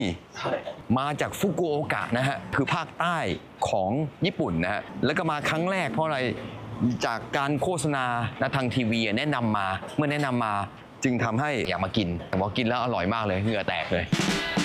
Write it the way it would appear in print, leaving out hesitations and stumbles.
มาจากฟุกุโอกะนะฮะคือภาคใต้ของญี่ปุ่นนะฮะแล้วก็มาครั้งแรกเพราะอะไรจากการโฆษณาทางทีวีแนะนำมาเมื่อแนะนำมาจึงทำให้อยากมากินแต่พอกินแล้วอร่อยมากเลยเหงื่อแตกเลย